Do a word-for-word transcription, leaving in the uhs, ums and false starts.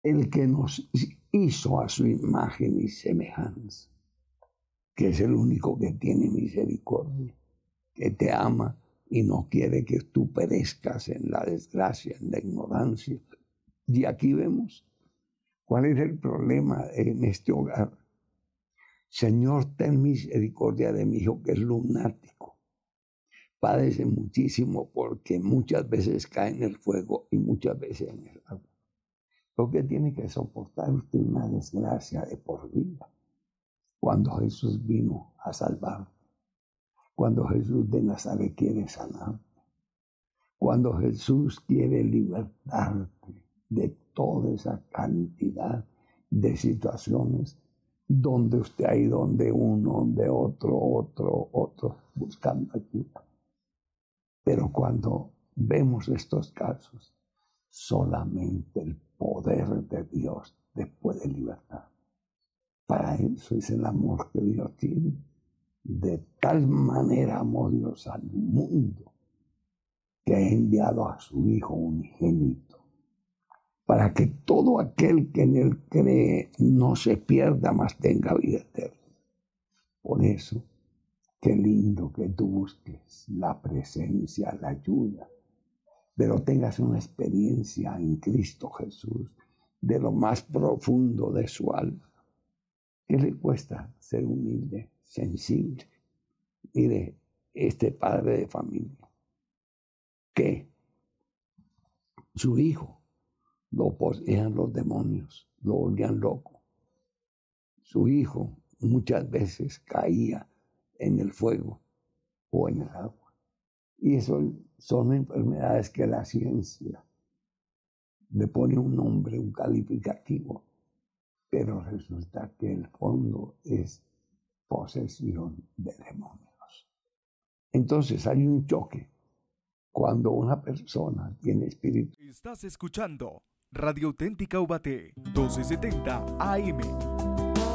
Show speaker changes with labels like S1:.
S1: el que nos hizo a su imagen y semejanza, que es el único que tiene misericordia, que te ama y no quiere que tú perezcas en la desgracia, en la ignorancia. Y aquí vemos cuál es el problema en este hogar. Señor, ten misericordia de mi hijo que es lunático. Padece muchísimo porque muchas veces cae en el fuego y muchas veces en el agua. Porque tiene que soportar usted una desgracia de por vida. Cuando Jesús vino a salvar, cuando Jesús de Nazaret quiere sanar, cuando Jesús quiere libertarte de toda esa cantidad de situaciones donde usted ha ido donde uno, donde otro, otro, otro, buscando ayuda. Pero cuando vemos estos casos, solamente el poder de Dios te puede libertar. Para eso es el amor que Dios tiene. De tal manera amó Dios al mundo que ha enviado a su Hijo unigénito para que todo aquel que en él cree no se pierda, mas tenga vida eterna. Por eso, qué lindo que tú busques la presencia, la ayuda, pero tengas una experiencia en Cristo Jesús de lo más profundo de su alma. ¿Qué le cuesta ser humilde, sensible? Mire, este padre de familia, que su hijo lo poseían los demonios, lo volvían loco. Su hijo muchas veces caía en el fuego o en el agua. Y eso son enfermedades que la ciencia le pone un nombre, un calificativo, pero resulta que el fondo es posesión de demonios. Entonces hay un choque cuando una persona tiene espíritu.
S2: Estás escuchando Radio Auténtica Ubaté, doce setenta A M.